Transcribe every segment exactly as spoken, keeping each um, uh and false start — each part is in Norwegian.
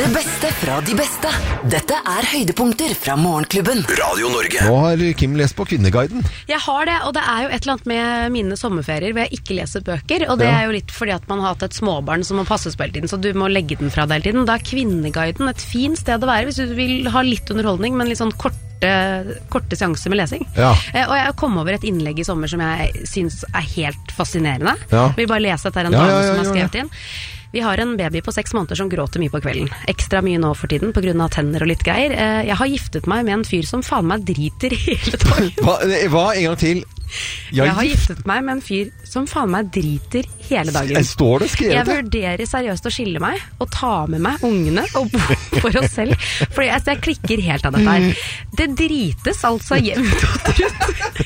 Det beste fra de beste. Dette er høydepunkter fra Morgenklubben. Radio Norge. Nå har Kim lest på Kvinneguiden. Jeg har det, og det er jo et eller annet med mine sommerferier hvor jeg ikke leser bøker, og det Ja. er jo litt fordi at man har hatt et småbarn som må passes på hele tiden, så du må legge den fra deg hele tiden. Da er Kvinneguiden et fint sted å være hvis du vil ha litt underholdning, men litt sånn korte, korte seanser med lesing. Ja. Eh, og jeg kom over et innlegg i sommer som jeg synes er helt fascinerende. Ja. Vil bare lese at det er en Ja, dame ja, ja, som har ja, ja. skrevet inn. Vi har en baby på seks måneder som gråter mye på kvelden. Ekstra mye nå for tiden på grunn av tenner og litt greier. Eh, Jeg har giftet meg med en fyr som faen meg driter hele dagen. Hva, hva en gang til? Jeg har giftet meg med en fyr som faen meg driter hele dagen. Står det skrevet? Jeg vurderer seriøst å skille meg og ta med meg ungene og bo for oss selv. For jeg, jeg klikker helt av dette her. Det drites altså jevnt og trutt.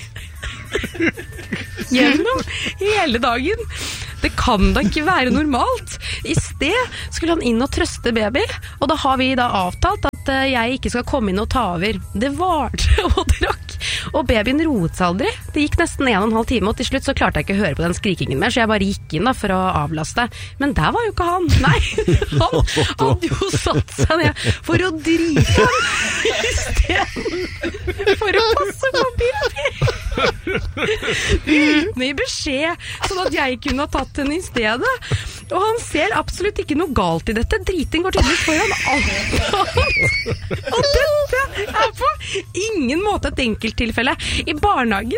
Gjennom hele dagen. Det kan da ikke være normalt. I sted skulle han inn og trøste baby, og da har vi da avtalt at eh, jeg ikke skal komme inn og ta over. Det varte og drakk, og babyen roet seg aldri. Det gikk nesten en og en halv time, og til slutt så klarte jeg ikke å høre på den skrikingen mer, så jeg bare gikk inn da for å avlaste. Men der var jo ikke han. Nei, han hadde jo satt seg ned for å drite i stedet for å passe på baby. Uten i beskjed, sånn at jeg kunne ha tatt henne i stedet. Og han ser absolutt ikke noe galt i dette. Driting går tydeligvis foran alt annet. Og dette er på ingen måte et enkelttilfelle. I barnehagen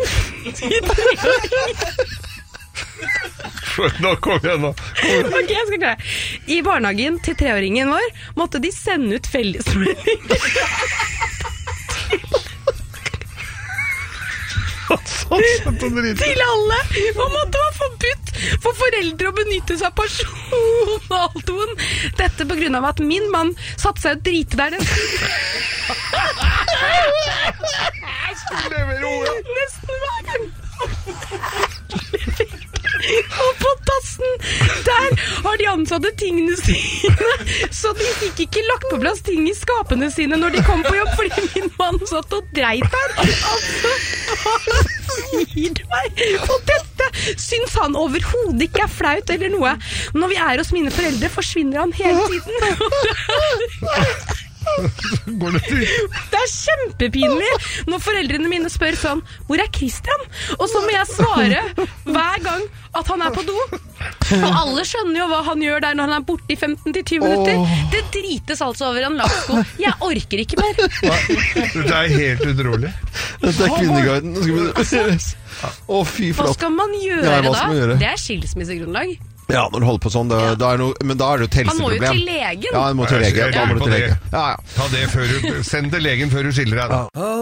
Nå kom jeg nå. Ok, jeg skal klare. I barnehagen til treåringen vår måtte de sende ut fellesmelding til alle om at det var forbudt for foreldre å benytte seg av personaldoen. Dette på grunn av at min mann satte seg og drite der. Nesten hver gang. Og på tassen der har de ansatte tingene sine, så de fikk ikke lagt på plass ting i skapene sine når de kom på jobb, fordi min mann satt og dreit der. Altså, hva sier du meg? Og dette syns han overhodet ikke er flaut eller noe. Når vi er hos mine foreldre forsvinner han hele tiden. Det er kjempepinlig når foreldrene mine spør sånn: hvor er Christian? Og så må jeg svare hver gang at han er på do. Og alle skjønner jo hva han gjør der når han er borte i femten til tjue minutter. Det drites altså over en lasko. Jeg orker ikke mer. Det er helt utrolig. Dette er Kvinneguiden. Å, fy flott. Hva skal man gjøre Ja, hva da? skal man gjøre? Det er skilsmissegrunnlag. Ja, når du holder på sånn, da, Ja. da er noe, men da er det jo et Han må jo helseproblem. til legen. Ja, han må til lege. Da må du til lege. Ja, ja. Ta det før du, send til legen før du skiller deg. Da.